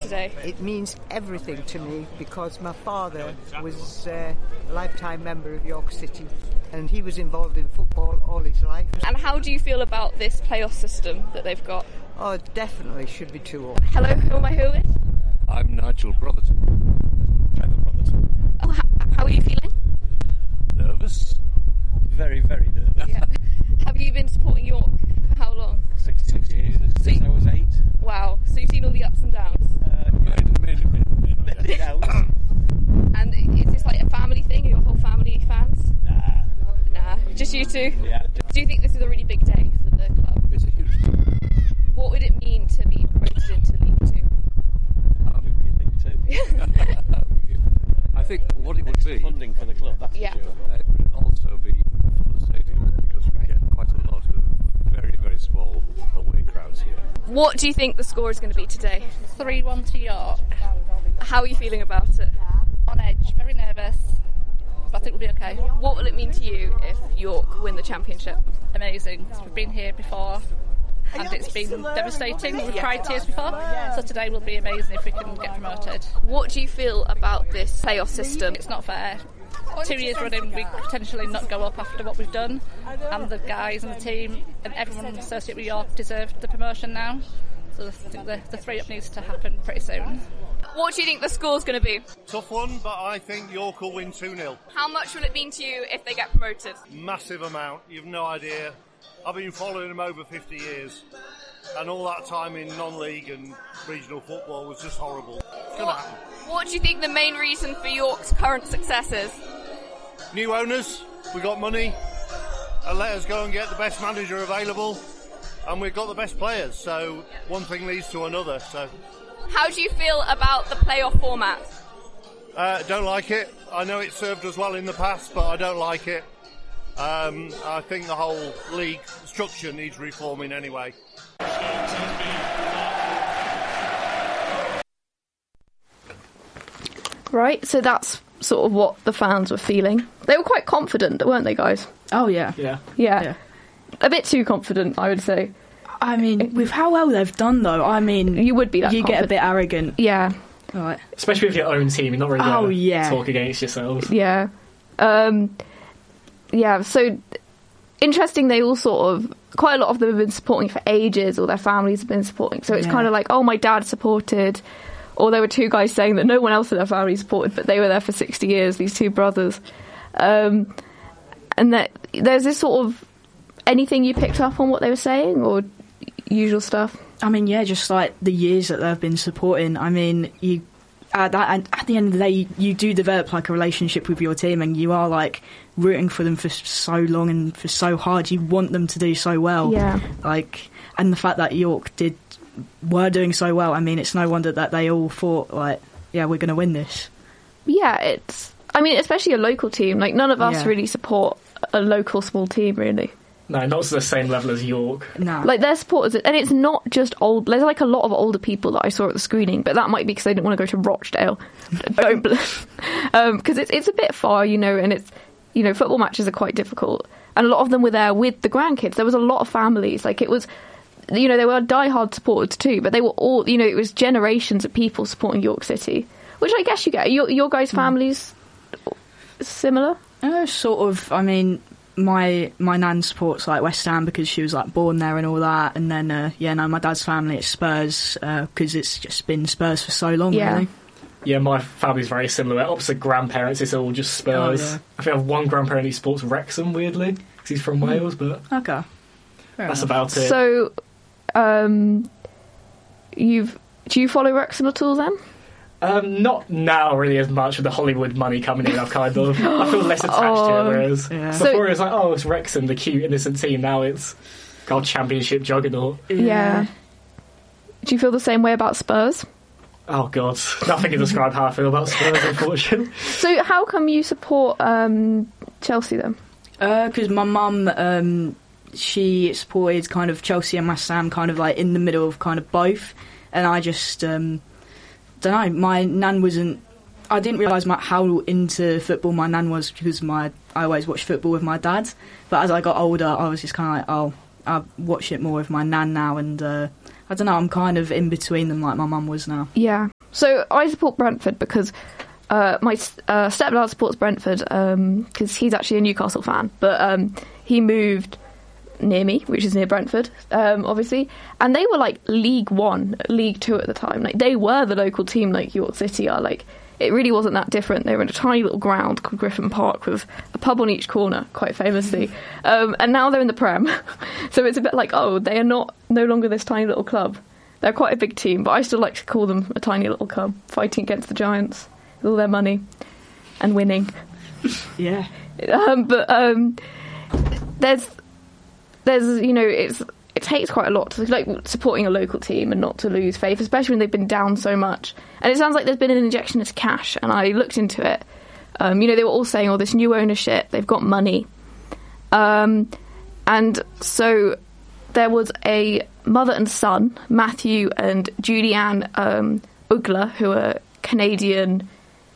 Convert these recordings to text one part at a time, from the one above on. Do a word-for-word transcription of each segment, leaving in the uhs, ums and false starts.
today? It means everything to me because my father was uh, a lifetime member of York City and he was involved in football all his life. And how do you feel about this playoff system that they've got? Oh, it definitely should be two all. Hello, who am I here with? I'm Nigel Brotherton. Trevor Brotherton. Oh, h- how are you feeling? Nervous? Very, very nervous. Yeah. Have you been supporting York for how long? sixty-six years, since I was eight. Wow, so you've seen all the ups and downs. Uh, many, many, many, many downs. And is this like a family thing? Are your whole family fans? Nah. Nah, just you two? Yeah. Do you think this is a really big day for the club? It's a huge deal. What would it mean to be promoted into League Two? Um, it'd be a League Two. I think what it would be... funding for the club, that's Yeah. for sure. Uh, it would also be for the stadium because we get quite a lot of very, very small away crowds here. What do you think the score is going to be today? three one to York. How are you feeling about it? On edge, very nervous, but I think we'll be okay. What will it mean to you if York win the championship? Amazing. We've been here before and it's been devastating. We've cried tears before, so today will be amazing if we can get promoted. What do you feel about this playoff system? It's not fair. Two years running, we could potentially not go up after what we've done, and the guys and the team and everyone associated with York deserve the promotion now. So I think the, the three up needs to happen pretty soon. What do you think the score's going to be? Tough one, but I think York will win two nil. How much will it mean to you if they get promoted? Massive amount. You've no idea. I've been following them over fifty years, and all that time in non-league and regional football was just horrible. It's going to happen. What do you think the main reason for York's current success is? New owners, we got money, and let us go and get the best manager available, and we've got the best players, so one thing leads to another. So, How do you feel about the playoff format? uh, don't like it. I know it served us well in the past, but I don't like it. Um, I think the whole league structure needs reforming anyway. Right, so that's sort of what the fans were feeling. They were quite confident, weren't they, guys? Oh, yeah. Yeah. Yeah. Yeah. A bit too confident, I would say. I mean, with how well they've done, though, I mean... You would be that You get a confident. bit arrogant. Yeah, Right. Especially with your own team, you're not really Oh, going to yeah. talk against yourselves. yeah. Um, yeah, so interesting, they all sort of... Quite a lot of them have been supporting for ages, or their families have been supporting. So it's Yeah. kind of like, oh, my dad supported... Or there were two guys saying that no one else in their family supported, but they were there for sixty years, these two brothers. Um, and that there's this sort of... Anything you picked up on what they were saying, or usual stuff? I mean, yeah, just like the years that they've been supporting. I mean, you at, that, at the end of the day, you, you do develop like a relationship with your team, and you are like rooting for them for so long and for so hard. You want them to do so well. Yeah. Like, and the fact that York did were doing so well. I mean, it's no wonder that they all thought like, yeah, we're going to win this. Yeah, it's... I mean, especially a local team. Like, none of us Yeah. really support a local small team, really. No, not to the same level as York. No. Like, their supporters... And it's not just old... There's, like, a lot of older people that I saw at the screening, but that might be because they didn't want to go to Rochdale. Don't... Because um, it's, it's a bit far, you know, and it's... You know, football matches are quite difficult. And a lot of them were there with the grandkids. There was a lot of families. Like, it was... You know, they were diehard supporters too, but they were all... You know, it was generations of people supporting York City, which I guess you get. Your, your guys' families similar? Uh, sort of. I mean, my my nan supports like West Ham because she was like born there and all that, and then uh, yeah, no, my dad's family it's Spurs because uh, it's just been Spurs for so long. Yeah. Really. Yeah, my family's very similar. Opposite grandparents, it's all just Spurs. Oh, yeah. I think I have one grandparent who supports Wrexham, weirdly, because he's from Wales, but Okay. Fair that's enough. about it. So, um, you've... Do you follow Wrexham at all then? Um, not now really as much with the Hollywood money coming in. I've kind of I feel less attached to Oh, it. Whereas yeah. before So- it was like, oh, it's Wrexham, the cute innocent team. Now it's God Championship juggernaut. Yeah. Do you feel the same way about Spurs? Oh God, nothing can describe how I feel about Spurs, unfortunately. So how come you support um, Chelsea then? Because my mum, um, she supported kind of Chelsea and West Ham, kind of like in the middle of kind of both, and I just um, don't know. My nan wasn't. I didn't realise my, how into football my nan was because my I always watched football with my dad. But as I got older, I was just kind of like, oh, I watch it more with my nan now, and uh, I don't know, I'm kind of in between them like my mum was now. Yeah. So I support Brentford because uh, my uh, stepdad supports Brentford because um, he's actually a Newcastle fan, but um, he moved near me, which is near Brentford, um, obviously, and they were like League One, League Two at the time. Like they were the local team, like York City are. Like it really wasn't that different. They were in a tiny little ground called Griffin Park with a pub on each corner, quite famously, um, and now they're in the Prem. So it's a bit like, oh, they are not no longer this tiny little club. They're quite a big team, but I still like to call them a tiny little club fighting against the giants with all their money and winning. Yeah. Um, but um, there's. There's, you know, it's it takes quite a lot to like supporting a local team and not to lose faith, especially when they've been down so much. And it sounds like there's been an injection of cash, and I looked into it. Um, you know, they were all saying, "Oh, this new ownership, they've got money," um, and so there was a mother and son, Matthew and Julianne um, Ugler, who are Canadian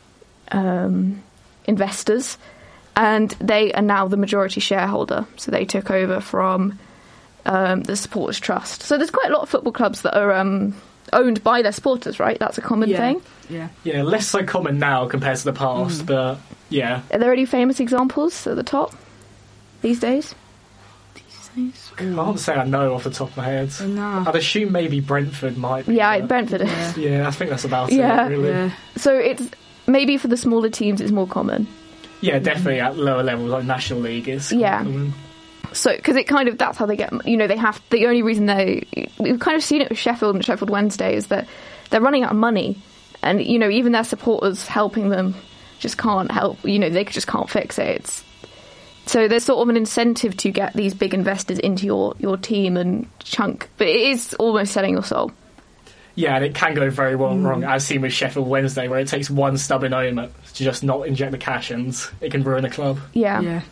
um, investors. And they are now the majority shareholder, so they took over from um, the Supporters Trust. So there's quite a lot of football clubs that are um, owned by their supporters, right? That's a common yeah. thing. Yeah, yeah, less so common now compared to the past, mm. but yeah. Are there any famous examples at the top these days? These days? I can't say I know off the top of my head. No. I'd assume maybe Brentford might be. Yeah, but Brentford yeah. is. Yeah, I think that's about yeah. it, really. Yeah. So it's maybe for the smaller teams it's more common. Yeah, definitely at lower levels, like National League is. Yeah. Common. So, because it kind of, that's how they get, you know, they have, the only reason they, we've kind of seen it with Sheffield and Sheffield Wednesday is that they're running out of money. And, you know, even their supporters helping them just can't help, you know, they just can't fix it. It's, so there's sort of an incentive to get these big investors into your, your team and chunk, but it is almost selling your soul. Yeah, and it can go very well mm. wrong, as seen with Sheffield Wednesday, where it takes one stubborn owner to just not inject the cash and it can ruin a club. Yeah. Yeah.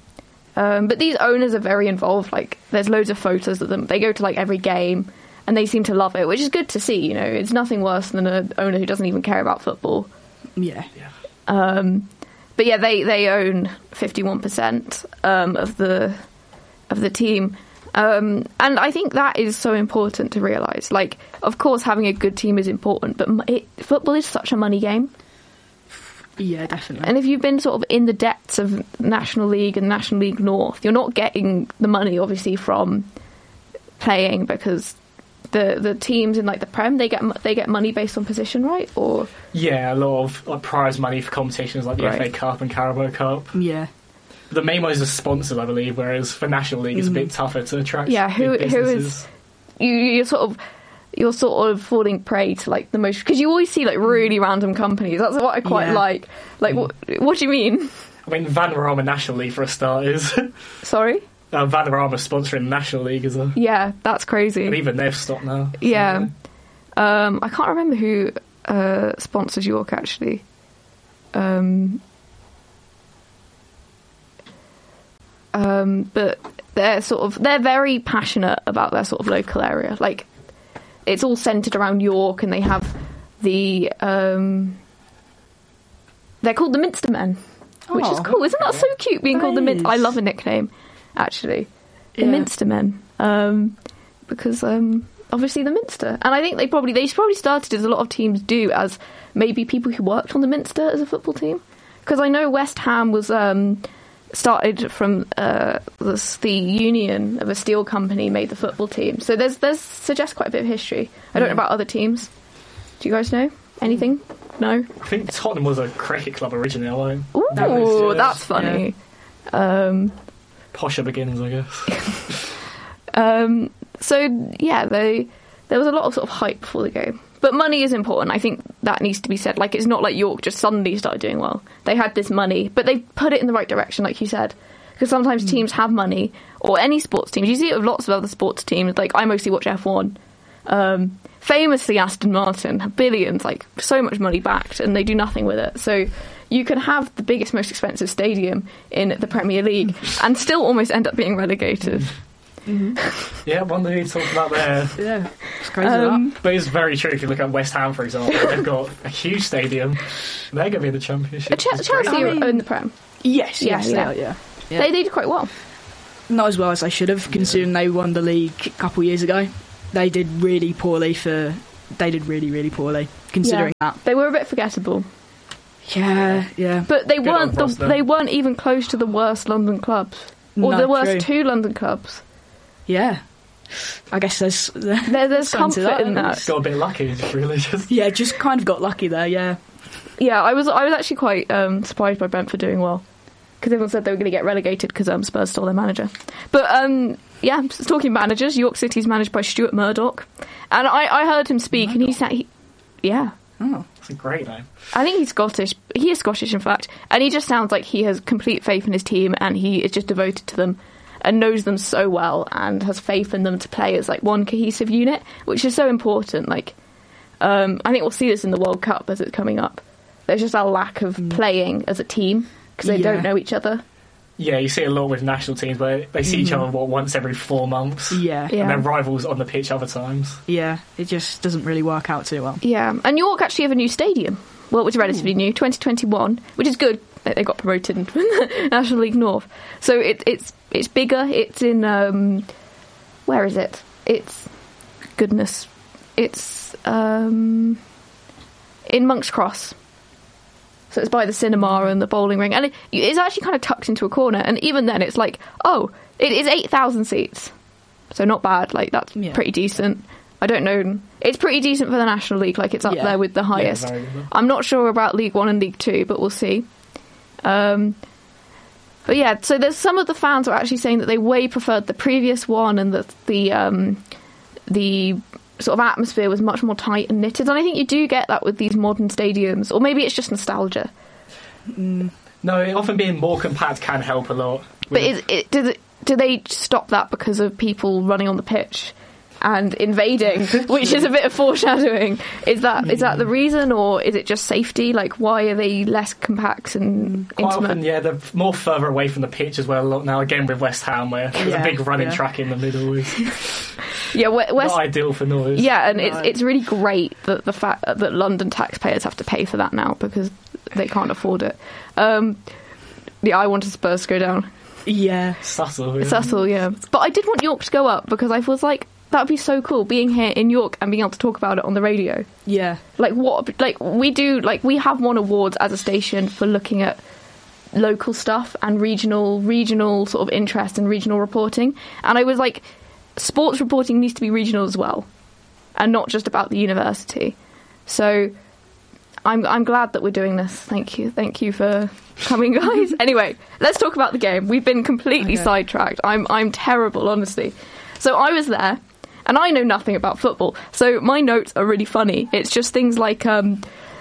Um, but these owners are very involved. Like, there's loads of photos of them. They go to, like, every game, and they seem to love it, which is good to see, you know. It's nothing worse than an owner who doesn't even care about football. Yeah. Yeah. Um, but, yeah, they, they own fifty-one percent um, of the of the team. Um, and I think that is so important to realise. Like, of course, having a good team is important, but it, football is such a money game. Yeah, definitely. And if you've been sort of in the depths of National League and National League North, you're not getting the money, obviously, from playing, because the the teams in like the Prem, they get they get money based on position, right? Or yeah, a lot of like prize money for competitions like the right. F A Cup and Carabao Cup. Yeah. The main one is the sponsors, I believe, whereas for National League it's mm. a bit tougher to attract. Yeah, who big who is you? You're sort of you're sort of falling prey to like the most, because you always see like really random companies. That's what I quite yeah. like. Like, mm. what what do you mean? I mean, Vanarama National League for a start is. Sorry. Uh, Vanarama sponsoring the National League as a. Yeah, that's crazy. And even they've stopped now. So yeah, yeah. Um, I can't remember who uh, sponsors York actually. Um. Um, but they're sort of they're very passionate about their sort of local area. Like, it's all centred around York, and they have the um, they're called the Minster Men, which oh, is cool. Isn't that so cute? Being called the Minster. I love a nickname, actually. The yeah. Minster Men, um, because um, obviously the Minster, and I think they probably they probably started as a lot of teams do as maybe people who worked on the Minster as a football team. Because I know West Ham was. Um, started from uh, the, the union of a steel company made the football team. So there's there's suggests quite a bit of history. I don't yeah. know about other teams. Do you guys know anything? No? I think Tottenham was a cricket club originally. I Ooh, that was, uh, that's funny. Yeah. Um, Posher begins, I guess. um, so, yeah, they there was a lot of sort of hype before the game. But money is important. I think that needs to be said. Like, it's not like York just suddenly started doing well. They had this money, but they put it in the right direction, like you said. Because sometimes mm. teams have money, or any sports teams. You see it with lots of other sports teams. Like, I mostly watch F one. Um, famously, Aston Martin have billions, like, so much money backed, and they do nothing with it. So you can have the biggest, most expensive stadium in the Premier League and still almost end up being relegated. Mm-hmm. Yeah, one thing to talk about there. Yeah, it's crazy. Um, that. But it's very true. If you look at West Ham, for example, they've got a huge stadium. They're going to be in the Championship. Ch- Chelsea are in the Prem. Yes, yeah, yes, yeah. They are, yeah. yeah. They, they did quite well. not as well as they should have, considering they won the league a couple of years ago. They did really poorly for. They did really, really poorly, considering Yeah. that. They were a bit forgettable. Yeah, yeah. But they Good weren't on the, Foster. they weren't even close to the worst London clubs. Or No, the worst true. two London clubs. Yeah. I guess there's There, there's something to comfort in that. that. Just got a bit lucky, really. Just Yeah, just kind of got lucky there, yeah. Yeah, I was I was actually quite um, surprised by Brentford doing well. Because everyone said they were going to get relegated because um, Spurs stole their manager. But, um, yeah, talking managers, York City's managed by Stuart Murdoch. And I, I heard him speak, and he said... He, yeah. Oh. That's a great name. I think he's Scottish. He is Scottish, in fact. And he just sounds like he has complete faith in his team, and he is just devoted to them and knows them so well and has faith in them to play as, like, one cohesive unit, which is so important. Like, um, I think we'll see this in the World Cup as it's coming up. There's just a lack of mm. playing as a team because they Yeah. don't know each other. Yeah, you see a lot with national teams where they see each other, what, once every four months? Yeah. Yeah. And they're rivals on the pitch other times. Yeah, it just doesn't really work out too well. Yeah, and York actually have a new stadium. Well, it was relatively Ooh. new, twenty twenty-one, which is good. They got promoted into the National League North. So it, it's it's bigger. It's in... Um, where is it? It's... Goodness. It's um, in Monk's Cross. So it's by the cinema and the bowling ring. And it, it's actually kind of tucked into a corner. And even then, it's like, oh, it is eight thousand seats. So not bad. Like, that's Yeah. pretty decent. I don't know. It's pretty decent for the National League. Like, it's up Yeah. there with the highest. Yeah, very good. I'm not sure about League One and League Two, but we'll see. Um, but yeah, so there's some of the fans are actually saying that they way preferred the previous one and that the um, the sort of atmosphere was much more tight and knitted. And I think you do get that with these modern stadiums, or maybe it's just nostalgia. No, often being more compact can help a lot. But is it, do, the, do they stop that because of people running on the pitch and invading, which is a bit of foreshadowing? Is that is that the reason, or is it just safety? Like, why are they less compact and Quite intimate? often, yeah, they're more further away from the pitch as well. A lot now, again with West Ham, where there's Yeah, a big running yeah. track in the middle is Yeah, West, not ideal for noise. yeah, and it's No. it's really great that the fact that London taxpayers have to pay for that now because they can't afford it. Um, yeah, I wanted Spurs to go down. Yeah. Subtle. It's Yeah. subtle, yeah. But I did want York to go up because I was like, that would be so cool being here in York and being able to talk about it on the radio. Yeah. Like what? Like we do. Like we have won awards as a station for looking at local stuff and regional, regional sort of interest and regional reporting. And I was like, sports reporting needs to be regional as well, and not just about the university. So I'm I'm glad that we're doing this. Thank you, thank you for coming, guys. Anyway, let's talk about the game. We've been completely Okay. sidetracked. I'm I'm terrible, honestly. So I was there. And I know nothing about football, so my notes are really funny. It's just things like um,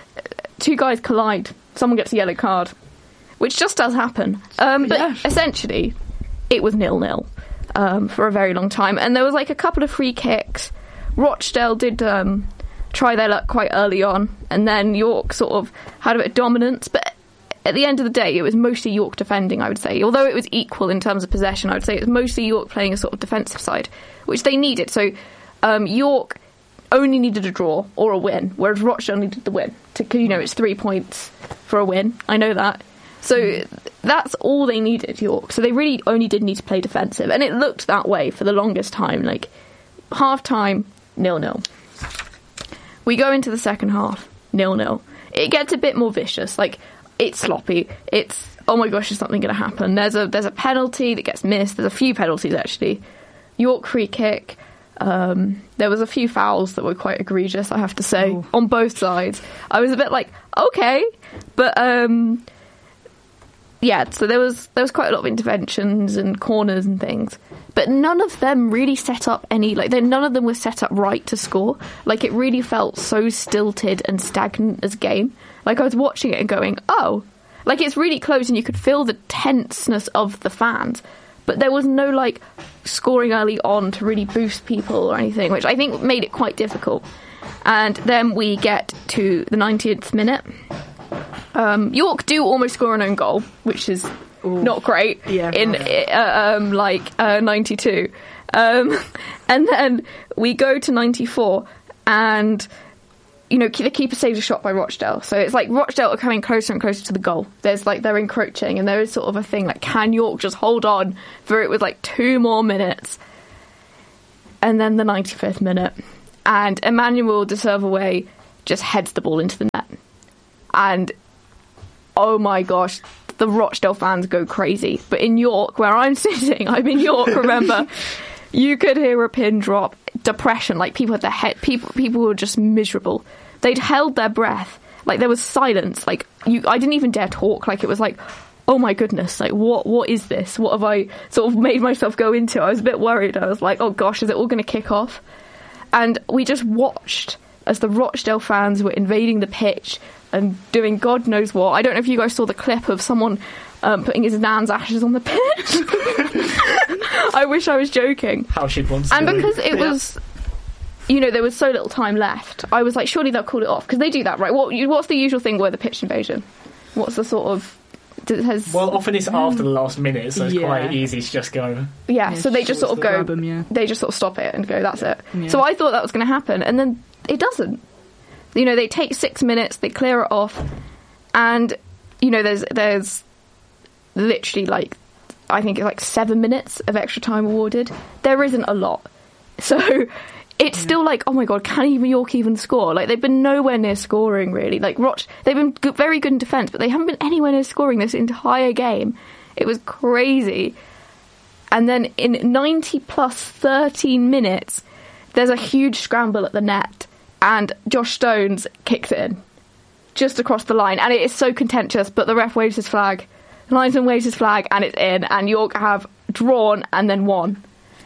two guys collide, someone gets a yellow card, which just does happen. Um, but Yeah. essentially, it was nil-nil um, for a very long time. And there was like a couple of free kicks. Rochdale did um, try their luck quite early on, and then York sort of had a bit of dominance. But at the end of the day, it was mostly York defending, I would say. Although it was equal in terms of possession, I would say it was mostly York playing a sort of defensive side, which they needed. So um, York only needed a draw or a win, whereas Rochdale needed the win. Because, you know, it's three points for a win. I know that. So that's all they needed, York. So they really only did need to play defensive. And it looked that way for the longest time. Like, half-time, nil-nil. We go into the second half, nil-nil. It gets a bit more vicious. Like, it's sloppy. It's, oh my gosh, is something going to happen? There's a there's a penalty that gets missed. There's a few penalties, actually. York free kick. Um, there was a few fouls that were quite egregious, I have to say, Ooh. on both sides. I was a bit like, okay. But, um, yeah, so there was there was quite a lot of interventions and corners and things. But none of them really set up any, like, they- none of them were set up right to score. Like, it really felt so stilted and stagnant as a game. Like, I was watching it and going, oh, like, it's really close and you could feel the tenseness of the fans. But there was no, like, scoring early on to really boost people or anything, which I think made it quite difficult. And then we get to the ninetieth minute. Um, York do almost score an own goal, which is Ooh. not great Yeah, in right. uh, um, like uh, ninety-two. Um, and then we go to ninety-four, and you know, the keeper saves a shot by Rochdale. So it's like Rochdale are coming closer and closer to the goal. There's like, they're encroaching, and there is sort of a thing like, can York just hold on for it with like two more minutes? And then the ninety-fifth minute. And Emmanuel de Servaway just heads the ball into the net. And, oh my gosh, the Rochdale fans go crazy. But in York, where I'm sitting, I'm in York, remember, you could hear a pin drop, depression, like people had their head, people, people were just miserable. They'd held their breath, like there was silence, like you, I didn't even dare talk, like it was like, oh my goodness, like what, what is this? What have I sort of made myself go into? I was a bit worried. I was like, oh gosh, is it all going to kick off? And we just watched as the Rochdale fans were invading the pitch and doing God knows what. I don't know if you guys saw the clip of someone um, putting his nan's ashes on the pitch. I wish I was joking. How she'd want to And do. because it Yeah. was, you know, there was so little time left, I was like, surely they'll call it off. Because they do that, right? What, you, what's the usual thing with a pitch invasion? What's the sort of... Does, has, Well, often it's after the last minute, so it's Yeah. quite easy to just go. yeah, Yeah, so they just sort sort of of go... grab 'em, yeah. They just sort of stop it and go, that's it. Yeah. So I thought that was going to happen, and then it doesn't. You know, they take six minutes, they clear it off, and, you know, there's there's literally, like, I think it's like seven minutes of extra time awarded. There isn't a lot. So it's still like, oh my God, can even York even score? Like, they've been nowhere near scoring, really. Like, Roch, they've been good, very good in defence, but they haven't been anywhere near scoring this entire game. It was crazy. And then in ninety plus thirteen minutes, there's a huge scramble at the net, and Josh Stones kicks it in just across the line, and it is so contentious, but the ref waves his flag, the linesman waves his flag, and it's in, and York have drawn and then won.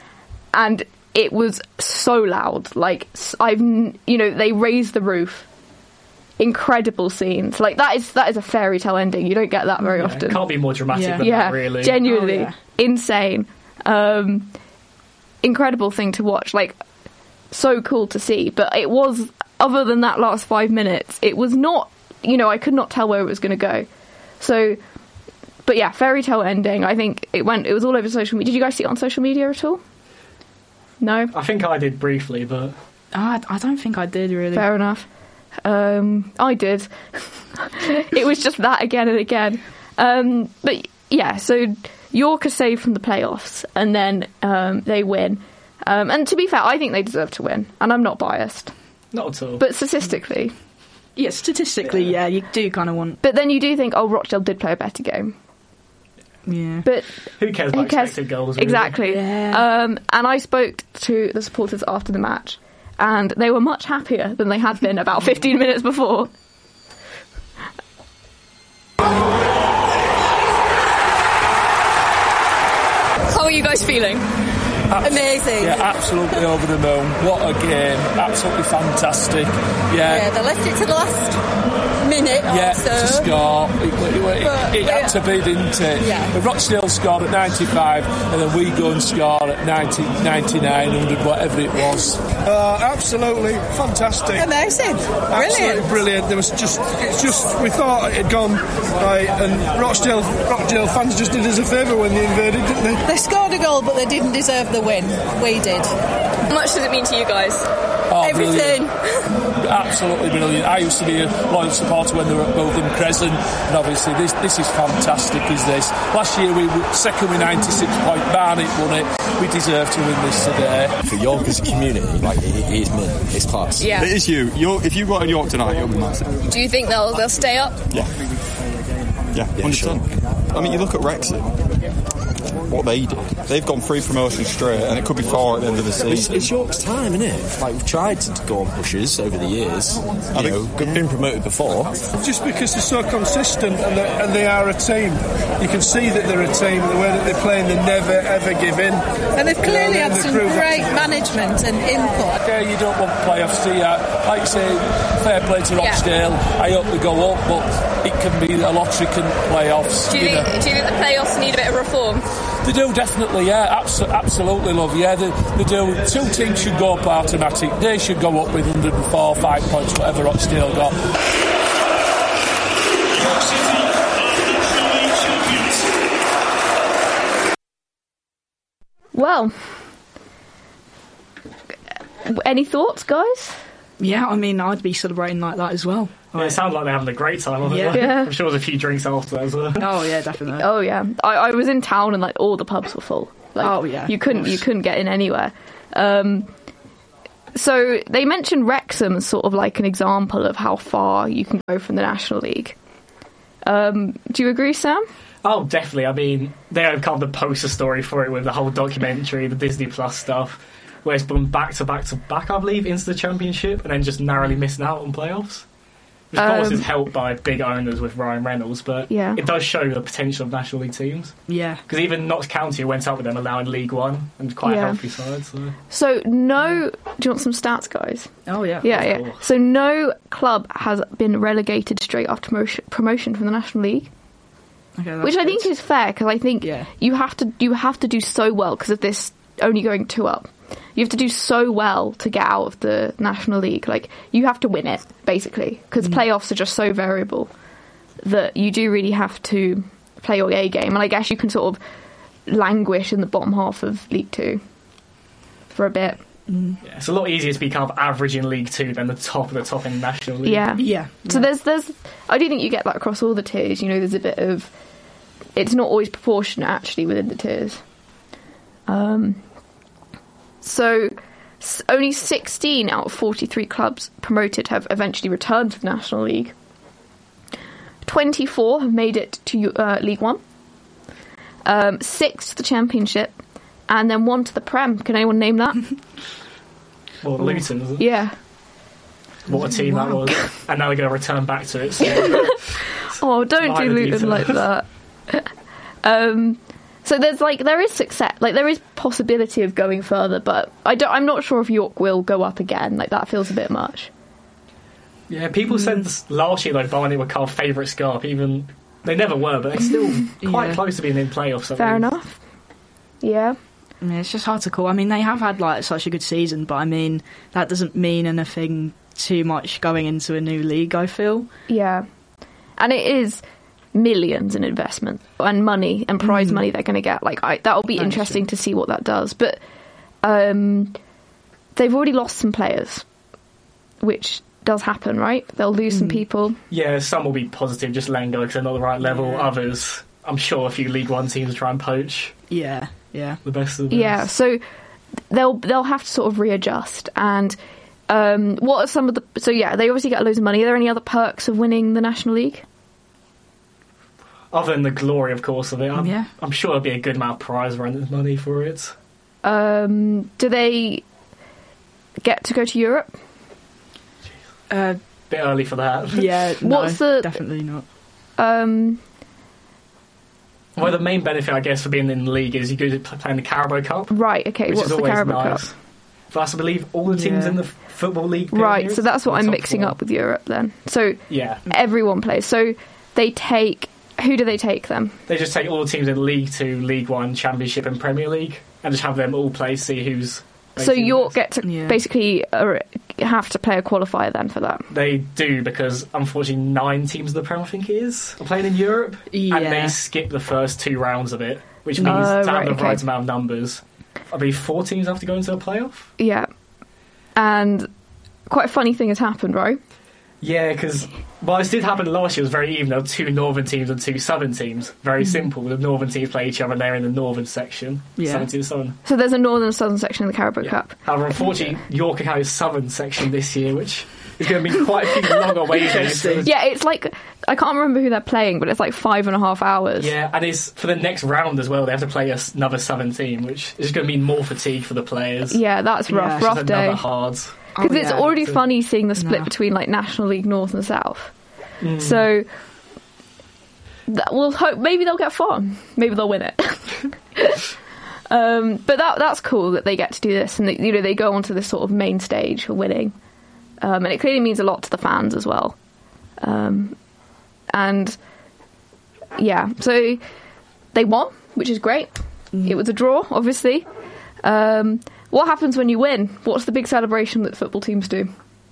And it was so loud, like, I've, you know, they raised the roof. Incredible scenes. Like, that is that is a fairy tale ending. You don't get that very Yeah, often. can't be more dramatic Yeah. than Yeah, that, really. genuinely Oh, yeah. insane. Um, incredible thing to watch. Like, so cool to see. But it was, other than that last five minutes, it was not, you know, I could not tell where it was going to go. So, but yeah, fairy tale ending. I think it went, it was all over social media. Did you guys see it on social media at all? No? I think I did briefly, but I, I don't think I did really. Fair enough. Um, I did. It was just that again and again. Um, but yeah, so York are saved from the playoffs, and then um, they win. Um, and to be fair, I think they deserve to win, and I'm not biased. not at all. But statistically, Yeah, statistically, yeah, you do kind of want. but then you do think, oh, Rochdale did play a better game. Yeah. But Who cares who about cares? expected goals? Really? Exactly. Yeah. Um, and I spoke to the supporters after the match, and they were much happier than they had been about fifteen minutes before. How are you guys feeling? Amazing. Yeah, absolutely over the moon. What a game. Absolutely fantastic. Yeah, Yeah. they left it to the last minute Yeah, or so. to score. It, it, But it, it had we- to be, didn't it? Yeah. But Rochdale scored at ninety-five, and then we go and score at ninety, ninety-nine, one hundred, whatever it was. Uh, absolutely fantastic. Amazing. Absolutely Brilliant. brilliant. There was just, it's just, we thought it had gone right, and Rochdale, Rochdale fans just did us a favour when they invaded, didn't they? They scored a goal, but they didn't deserve the win. We did. How much does it mean to you guys? Oh, Everything. brilliant. Absolutely brilliant. I used to be a loyal supporter when they were at Bowden Crescent, and obviously this this is fantastic, is this. Last year we were second with ninety-six point, Barnet won it. We deserve to win this today. For York as a community, like, it, it is mint. It's class. Yeah. It is you. You're, if you got in York tonight, you'll be massive. Do you think they'll they'll stay up? Yeah. Yeah, one hundred percent. I mean, you look at Wrexham, what they did. They've gone three promotions straight, and it could be four at the end of the It's, season. it's York's time, isn't it? Like, we've tried to go on pushes over the years. You I think- know, we've been promoted before. Just because they're so consistent and they, and they are a team. You can see that they're a team, the way that they play, and they never ever give in. And they've clearly You know, had they some prove that. great management and input. Okay, you don't want playoffs, do you? Like I say, fair play to Rochdale. I hope they go up, but it can be a lottery can playoffs. Do you, you think, know. do you think the playoffs need a bit of reform? They do, definitely, yeah, abso- absolutely, love, yeah, they, they do. Two teams should go up automatic. They should go up with one hundred four, five points, whatever Rochdale got. Well, any thoughts, guys? Yeah, I mean, I'd be celebrating like that as well. Yeah, it sounds like they're having a great time. On Yeah. it. Yeah. I'm sure there's a few drinks after that as well. Oh yeah, definitely. Oh yeah, I, I was in town and like all the pubs were full. Like, Oh, yeah, you of couldn't course. you couldn't get in anywhere. Um, so they mentioned Wrexham as sort of like an example of how far you can go from the National League. Um, do you agree, Sam? Oh, definitely. I mean, they have kind of the poster story for it with the whole documentary, the Disney Plus stuff, where it's gone back to back to back, I believe, into the Championship and then just narrowly missing out on playoffs. Which, of course, Um, is helped by big owners with Ryan Reynolds, but Yeah. it does show the potential of National League teams. Yeah. Because even Notts County went up with them, allowing League One, and quite Yeah. a healthy side. So. So no, do you want some stats, guys? Oh yeah. Yeah, Of yeah. course. So no club has been relegated straight after promotion, promotion from the National League. Okay, that's Which I good. think is fair, because I think Yeah. you have to you have to do so well because of this only going two up. You have to do so well to get out of the National League. Like you have to win it basically, because playoffs are just so variable that you do really have to play your A game. And I guess you can sort of languish in the bottom half of League Two for a bit. Yeah, it's a lot easier to be kind of average in League Two than the top of the top in the National League. Yeah, Yeah. So there's there's I do think you get that across all the tiers. You know, there's a bit of it's not always proportionate actually within the tiers. Um. So s- only sixteen out of forty-three clubs promoted have eventually returned to the National League. twenty-four have made it to uh, League One. Um, six to the Championship, and then one to the Prem. Can anyone name that? Well, Luton, isn't it? Yeah. What a team that was. And now they're going to return back to it. So. Oh, don't Minor do Luton detail. like that. um, so there's like there is success, like there is possibility of going further, but I don't. I'm not sure if York will go up again. Like that feels a bit much. Yeah, people said this last year, though, Barney were kind of favourite Scarp. Even they never were, but they're still quite Yeah. close to being in playoffs. at Fair least. enough. Yeah. I mean, it's just hard to call. I mean, they have had like such a good season, but I mean, that doesn't mean anything too much going into a new league, I feel. Yeah. And it is millions in investment and money and prize money they're going to get. Like, I, that'll be That's interesting to see what that does. But um, they've already lost some players, which does happen, right? They'll lose some people. Yeah, some will be positive, just letting go because they're not the right level. Yeah. Others, I'm sure a few League One teams will try and poach Yeah, yeah. the best of the best. Yeah, so they'll they'll have to sort of readjust. And um, what are some of the... So, yeah, they obviously get loads of money. Are there any other perks of winning the National League? Other than the glory, of course, of it, I'm, Yeah. I'm sure there'll be a good amount of prize money for it. Um, do they get to go to Europe? Uh, Bit early for that. yeah, no, What's the- definitely not. Um, Well, the main benefit, I guess, for being in the league is you go to play in the Carabao Cup, right, okay. which What's is the always Carabao nice. Cup? Plus, I believe all the teams Yeah. in the f- Football League. Right, period so that's what are I'm top mixing four. up with Europe then. So Yeah, everyone plays. So they take... Who do they take them? they just take all the teams in League Two, League One, Championship, and Premier League, and just have them all play, see who's. So basically York best. get to Yeah. basically uh, have to play a qualifier then for that. They do because unfortunately nine teams of the Premier, I think it is, are playing in Europe, and Yeah. they skip the first two rounds of it, which means Oh, to have right, the okay. right amount of numbers. I believe four teams have to go into a playoff. Yeah. And quite a funny thing has happened, right? Yeah, because well, this did happen last year. It was very even. There were two northern teams and two southern teams. Very simple. The northern teams play each other, and they're in the northern section. Yeah. Southern to the southern. So there's a northern and southern section in the Carabao Yeah. Cup. However, unfortunately, York are has southern section this year, which is going to be quite a few longer ways. Interesting. Yeah, it's like... I can't remember who they're playing, but it's like five and a half hours. Yeah, and it's for the next round as well. They have to play us- another southern team, which is going to mean more fatigue for the players. Yeah, that's rough. Yeah, It's rough just day. another hard. Because Oh, it's yeah. already So- funny seeing the split No. between like National League North and South. Mm. So that, we'll hope maybe they'll get far. Maybe they'll win it. um, but that that's cool that they get to do this, and they, you know they go onto this sort of main stage for winning, um, and it clearly means a lot to the fans as well. Um, and yeah, so they won, which is great. It was a draw, obviously. Um, what happens when you win? What's the big celebration that football teams do?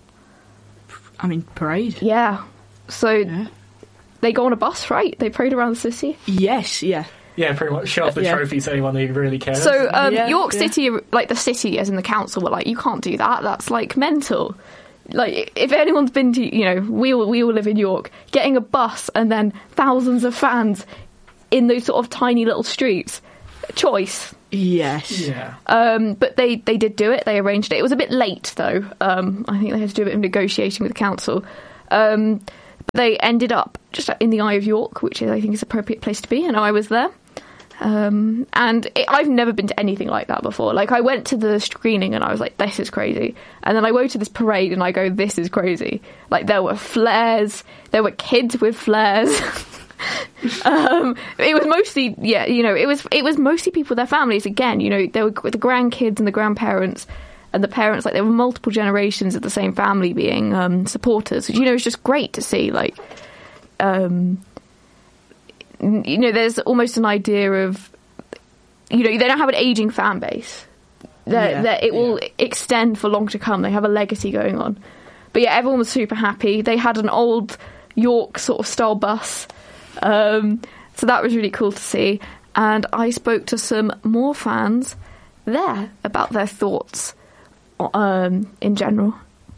I mean, parade. Yeah. So Yeah. they go on a bus, right? They parade around the city. Yes, yeah. Yeah, pretty much show off the Yeah. trophy to anyone who really cares. So um, Yeah, York yeah. City, like the city as in the council, were like, you can't do that. That's like mental. like, if anyone's been to, you know, we all, we all live in York, getting a bus and then thousands of fans in those sort of tiny little streets, choice. Yes. Yeah. Um, but they, they did do it. They arranged it. It was a bit late, though. Um, I think they had to do a bit of negotiating with the council. Um, but they ended up just in the Eye of York, which is, I think is an appropriate place to be, and I was there. Um, and it, I've never been to anything like that before. Like, I went to the screening and I was like, this is crazy. And then I go to this parade and I go, this is crazy. Like, there were flares, there were kids with flares. um, it was mostly, yeah, you know, it was it was mostly people with their families. Again, you know, there were the grandkids and the grandparents and the parents. Like, there were multiple generations of the same family being um, supporters. You know, it's just great to see. Like, um, you know, there's almost an idea of, you know, they don't have an aging fan base. That yeah, that it will yeah. extend for long to come. They have a legacy going on. But yeah, everyone was super happy. They had an old York sort of style bus. Um, so that was really cool to see. And I spoke to some more fans there about their thoughts um, in general.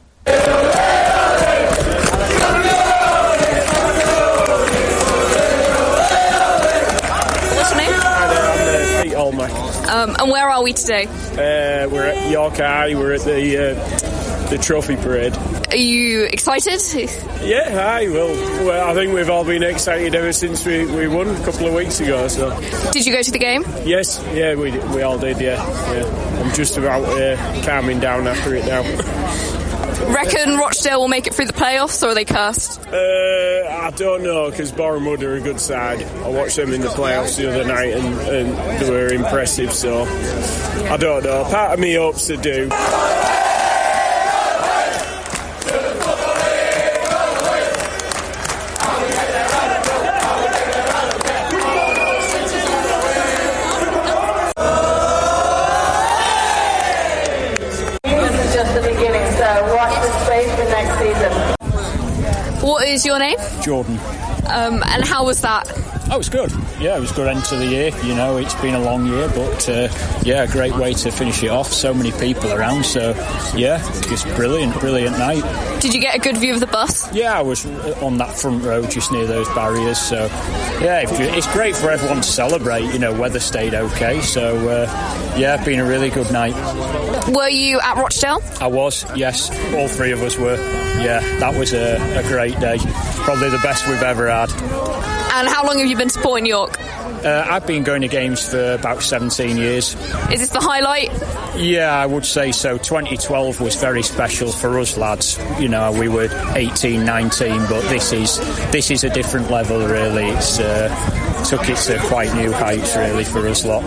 Um, and where are we today? Uh, we're at York High. We're at the uh, the trophy parade. Are you excited? Yeah, aye. Well, well, I think we've all been excited ever since we, we won a couple of weeks ago. So. Did you go to the game? Yes, yeah, we we all did. Yeah, yeah. I'm just about uh, calming down after it now. Reckon Rochdale will make it through the playoffs, or are they cursed? Uh, I don't know, because Bournemouth are a good side. I watched them in the playoffs the other night, and, and they were impressive, so I don't know. Part of me hopes they do. What is your name? Jordan. Um, and how was that? Oh, it was good. Yeah, it was a good end to the year. You know, it's been a long year, but uh, yeah, a great way to finish it off. So many people around, so yeah, just brilliant, brilliant night. Did you get a good view of the bus? Yeah, I was on that front row just near those barriers, so yeah, it's great for everyone to celebrate. You know, weather stayed okay, so uh, yeah, been a really good night. Were you at Rochdale? I was, yes. All three of us were. Yeah, that was a, a great day. Probably the best we've ever had. And how long have you been supporting York? Uh, I've been going to games for about seventeen years. Is this the highlight? Yeah, I would say so. twenty twelve was very special for us lads. You know, we were eighteen, nineteen, but this is this is a different level, really. It's uh, took it to quite new heights, really, for us lot.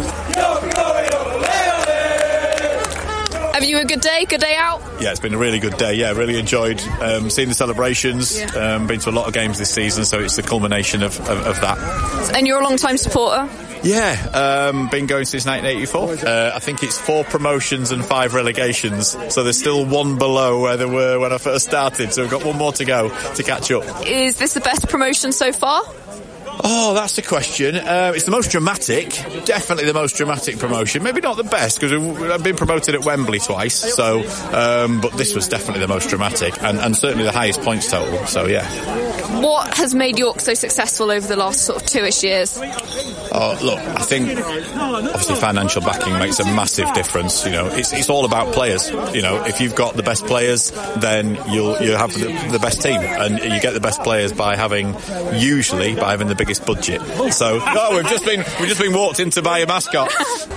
Have you a good day? Good day out? Yeah, it's been a really good day. Yeah, really enjoyed um, seeing the celebrations. Yeah. Um, been to a lot of games this season, so it's the culmination of, of, of that. And you're a long-time supporter? Yeah, um, been going since nineteen eighty-four. Uh, I think it's four promotions and five relegations, so there's still one below where there were when I first started, so we've got one more to go to catch up. Is this the best promotion so far? Oh, that's the question. Uh, it's the most dramatic. Definitely the most dramatic promotion. Maybe not the best, because I've been promoted at Wembley twice. So, um, but this was definitely the most dramatic, and, and certainly the highest points total. So, yeah. What has made York so successful over the last sort of two-ish years? Oh, look, I think obviously financial backing makes a massive difference. You know, it's it's all about players. You know, if you've got the best players, then you'll you have the, the best team, and you get the best players by having usually by having the biggest budget. So, oh, we've just been we've just been walked into by a mascot.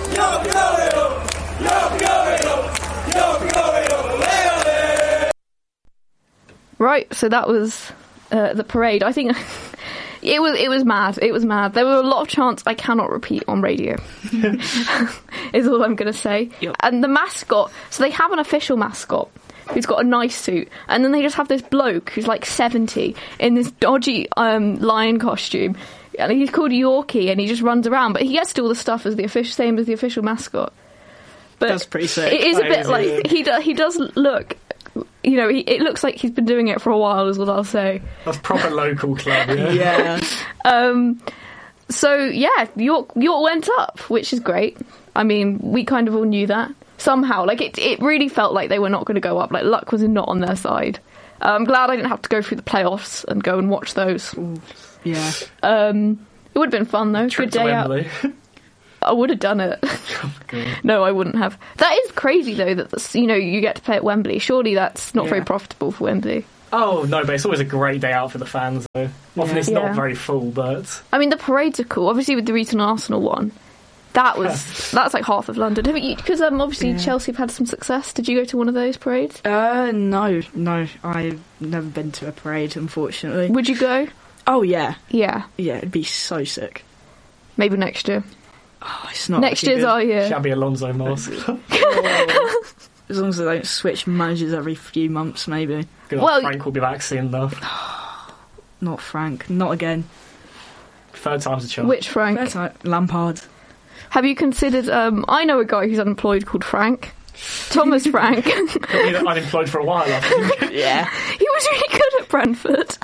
Right, so that was uh, the parade. I think it was it was mad. It was mad. There were a lot of chants I cannot repeat on radio. Is all I'm going to say. Yep. And the mascot. So they have an official mascot who's got a nice suit, and then they just have this bloke who's like seventy in this dodgy um, lion costume, and he's called Yorkie, and he just runs around, but he gets to all the stuff as the official, same as the official mascot. But that's pretty sick. It is a that bit is, like yeah. he do, he does look. You know, he, it looks like he's been doing it for a while, is what I'll say. That's proper local club, yeah. Yeah. Um, so, yeah, York York went up, which is great. I mean, we kind of all knew that. somehow. Like, it, it really felt like they were not going to go up. Like, luck was not on their side. Uh, I'm glad I didn't have to go through the playoffs and go and watch those. Ooh, yeah. Um, it would have been fun, though. Trip Good day out. I would have done it. Oh, no, I wouldn't have. That is crazy, though, that, you know, you get to play at Wembley. Surely that's not Yeah. very profitable for Wembley. Oh, no, but it's always a great day out for the fans, though. Often Yeah. it's Yeah. not very full, but... I mean, the parades are cool. Obviously, with the recent Arsenal one, that was that's like half of London. Because um, obviously Yeah. Chelsea have had some success. Did you go to one of those parades? Uh, no, no. I've never been to a parade, unfortunately. Would you go? Oh, yeah. Yeah. Yeah, it'd be so sick. Maybe next year. Oh, it's not Next looking year's good. our year. Shabby Alonso mask. As long as they don't switch managers every few months, maybe. Good Well- well, Frank will be back soon, though. Not Frank. Not again. Third time's a charm. Which Frank? Fair time. Lampard. Have you considered... Um, I know a guy who's unemployed called Frank. Thomas Frank. He's been unemployed for a while, I think. Yeah. He was really good at Brentford.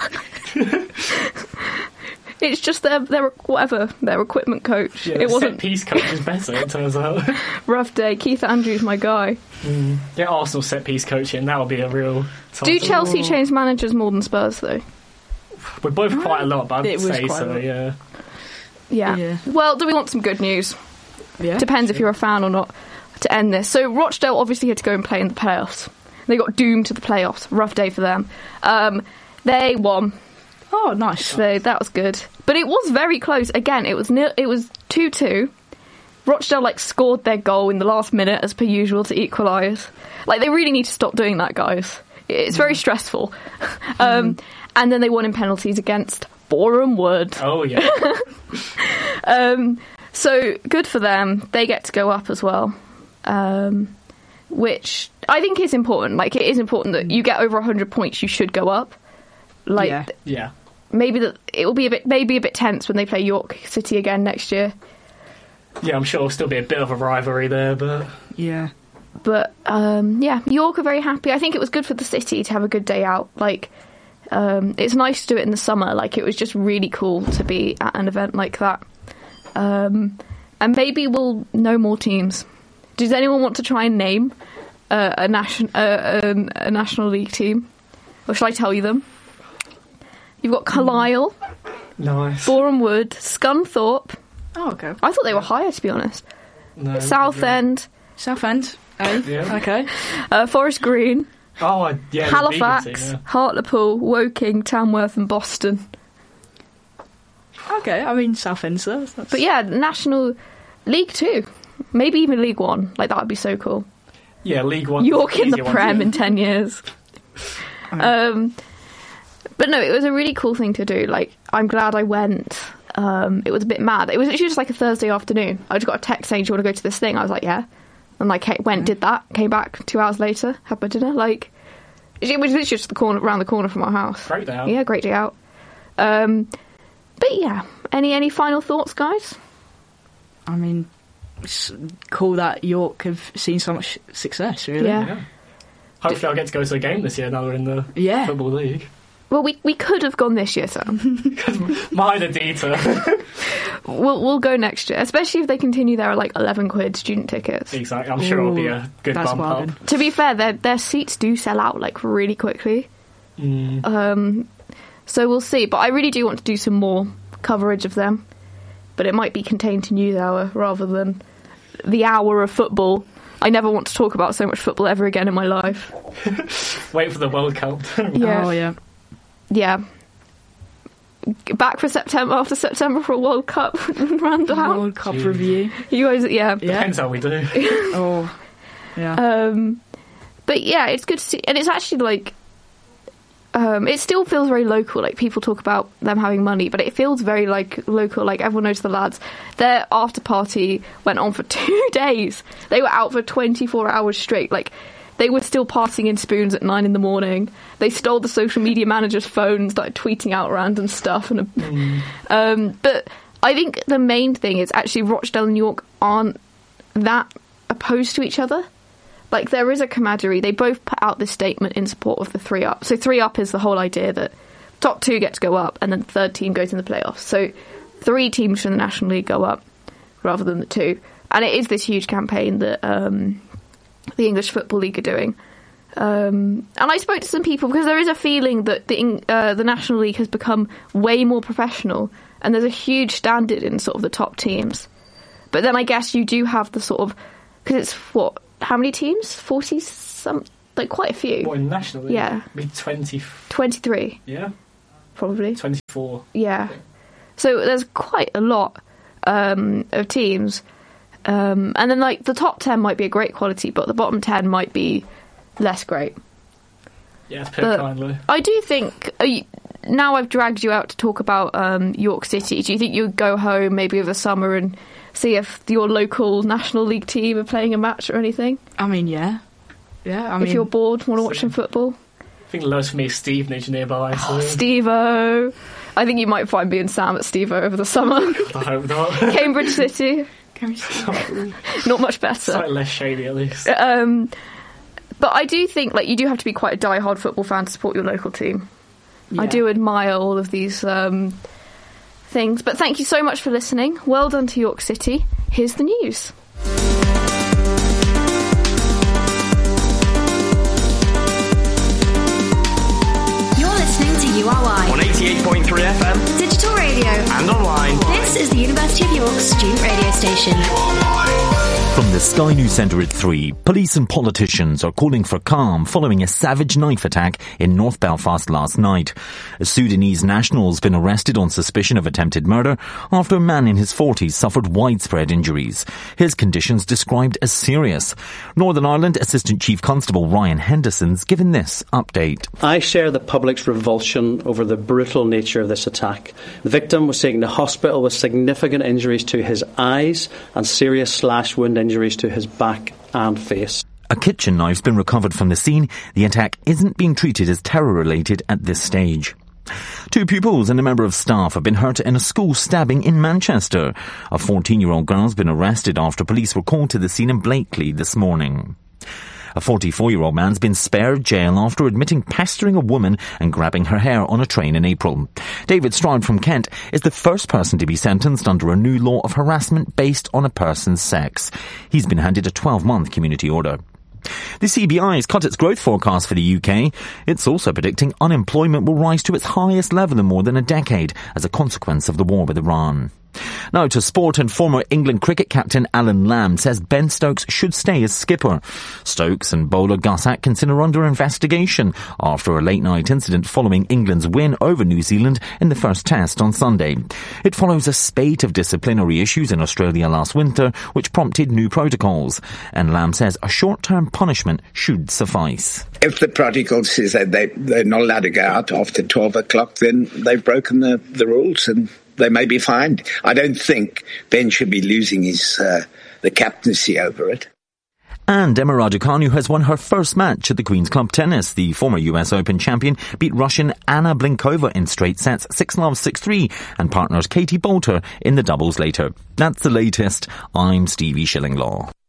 It's just their, their whatever, their equipment coach. Yeah, it wasn't set-piece coach is better, it turns out. rough day. Keith Andrews, my guy. Mm. Get Arsenal set-piece coaching, that'll be a real... Do title. Chelsea change managers more than Spurs, though? We're both quite a lot, but I'd It was say quite a so, lot. yeah. Yeah. Yeah. Well, do we want some good news? Yeah. Depends if you're a fan or not, to end this. So Rochdale obviously had to go and play in the playoffs. They got doomed to the playoffs. Rough day for them. Um, they won. Oh, nice. So that was good. But it was very close. Again, it was nil, it was two two. Rochdale like scored their goal in the last minute as per usual to equalise. Like, they really need to stop doing that, guys. It's very stressful. um, and then they won in penalties against Boreham Wood. Oh, yeah. Um, so good for them. They get to go up as well, um, which I think is important. Like, it is important that you get over one hundred points, you should go up. Like, Yeah. Yeah. maybe that it will be a bit maybe a bit tense when they play York City again next year. Yeah, I'm sure it'll still be a bit of a rivalry there, but... Yeah. But um, yeah, York are very happy. I think it was good for the city to have a good day out. Like, um, it's nice to do it in the summer. Like, it was just really cool to be at an event like that. Um, and maybe we'll know more teams. Does anyone want to try and name uh, a nation uh, um, a National League team, or shall I tell you them? You've got Carlisle, Nice. Boreham Wood, Scunthorpe. Oh, okay. I thought they were higher, to be honest. No, Southend, Southend. Oh, Yeah. okay. uh, Forest Green, Oh, I- yeah. the Halifax, League team, Hartlepool, Woking, Tamworth, and Boston. Okay, I mean, Southend, so that's... But yeah, National League Two, maybe even League One. Like, that would be so cool. yeah. Yeah, League One. York in the easier one, Prem yeah. in ten years. Um, but no, it was a really cool thing to do. Like, I'm glad I went. Um, it was a bit mad. It was actually just like a Thursday afternoon. I just got a text saying, "Do you want to go to this thing?" I was like, "Yeah," and like ca- went, did that, came back two hours later, had my dinner. Like, it was literally just the corner around the corner from our house. Great day out. Yeah, great day out. Um, but yeah, any any final thoughts, guys? I mean, it's cool that York have seen so much success, really. Yeah. Yeah. Hopefully I'll get to go to a game this year now we're in the Yeah. Football League. Well, we we could have gone this year, Sam. Minor detail. we'll we'll go next year, especially if they continue their like eleven quid student tickets. Exactly. I'm sure it'll be a good that's bump bargain. up. To be fair, their their seats do sell out like really quickly. Mm. Um, so we'll see. But I really do want to do some more coverage of them. But it might be contained to News Hour rather than the hour of football. I never want to talk about so much football ever again in my life. Wait for the World Cup. Yeah. Oh, yeah. Yeah. Back for September after September for a World Cup rundown. World Cup Jeez. review. You guys, yeah. Depends how we do. Oh, yeah. Um, but yeah, it's good to see, and it's actually like, um, it still feels very local. Like, people talk about them having money, but it feels very like local. Like, everyone knows the lads. Their after party went on for two days. They were out for twenty-four hours straight. Like, they were still passing in spoons at nine in the morning. They stole the social media manager's phone, started tweeting out random stuff, and Mm. um, but I think the main thing is actually Rochdale and York aren't that opposed to each other. Like, there is a camaraderie. They both put out this statement in support of the three up. So three up is the whole idea that top two get to go up and then the third team goes in the playoffs. So three teams from the National League go up rather than the two. And it is this huge campaign that um, the English Football League are doing. Um, and I spoke to some people because there is a feeling that the uh, the National League has become way more professional, and there's a huge standard in sort of the top teams. But then I guess you do have the sort of, because it's what, how many teams? forty some, like quite a few. What, in National League? Yeah. Maybe twenty. twenty-three. Yeah. Probably. twenty-four. Yeah. So there's quite a lot um, of teams. Um, and then like the top ten might be a great quality, but the bottom ten might be less great. Yeah, to put it kindly. I do think, are you, now I've dragged you out to talk about um, York City, do you think you would go home maybe over the summer and see if your local National League team are playing a match or anything? I mean, yeah. Yeah, I if mean... If you're bored, want to watch some football? I think the lowest for me is Stevenage nearby. So. Oh, Steve-O. I think you might find me and Sam at Steve-O over the summer. I hope not. Cambridge City. Cambridge City. Not much better. Slightly less shady, at least. Um... But I do think, like, you do have to be quite a die-hard football fan to support your local team. Yeah. I do admire all of these um, things. But thank you so much for listening. Well done to York City. Here's the news. You're listening to U R Y on eighty-eight point three F M, digital radio, and online. This is the University of York student radio station. From the Sky News Centre at three, police and politicians are calling for calm following a savage knife attack in North Belfast last night. A Sudanese national has been arrested on suspicion of attempted murder after a man in his forties suffered widespread injuries. His conditions described as serious. Northern Ireland Assistant Chief Constable Ryan Henderson's given this update. I share the public's revulsion over the brutal nature of this attack. The victim was taken to hospital with significant injuries to his eyes and serious slash wound injuries to his back and face. A kitchen knife's been recovered from the scene. The attack isn't being treated as terror-related at this stage. Two pupils and a member of staff have been hurt in a school stabbing in Manchester. A fourteen-year-old girl has been arrested after police were called to the scene in Blakely this morning. A forty-four-year-old man's been spared jail after admitting pestering a woman and grabbing her hair on a train in April. David Stroud from Kent is the first person to be sentenced under a new law of harassment based on a person's sex. He's been handed a twelve-month community order. The C B I has cut its growth forecast for the U K. It's also predicting unemployment will rise to its highest level in more than a decade as a consequence of the war with Iran. Now to sport, and former England cricket captain Alan Lamb says Ben Stokes should stay as skipper. Stokes and bowler Gus Atkinson are under investigation after a late-night incident following England's win over New Zealand in the first test on Sunday. It follows a spate of disciplinary issues in Australia last winter, which prompted new protocols. And Lamb says a short-term punishment should suffice. If the protocol says that they, they're not allowed to go out after twelve o'clock, then they've broken the, the rules and they may be fined. I don't think Ben should be losing his uh, the captaincy over it. And Emma Raducanu has won her first match at the Queen's Club Tennis. The former U S Open champion beat Russian Anna Blinkova in straight sets six love, six three, and partners Katie Bolter in the doubles later. That's the latest. I'm Stevie Shillinglaw.